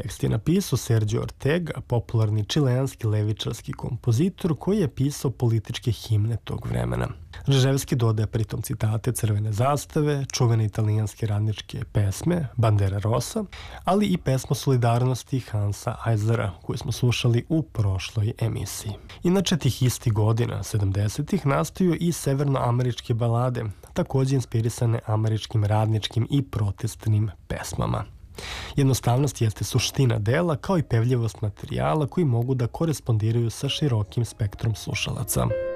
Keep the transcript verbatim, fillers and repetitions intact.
tekst je napisao Sergio Ortega, popularni čileanski levičarski kompozitor koji je pisao političke himne tog vremena. Žeželjski dodaje pritom citate Crvene zastave, čuvene italijanske radničke pesme Bandera Rosa, ali i pesmu Solidarnosti Hansa Eisera koju smo slušali u prošloj emisiji. Inače, tih istih godina, sedamdesetih, nastaju i severnoameričke balade, takođe inspirisane američkim radničkim i protestnim pesmama. Jednostavnost jeste suština dela kao i pevljivost materijala koji mogu da korespondiraju sa širokim spektrom slušalaca.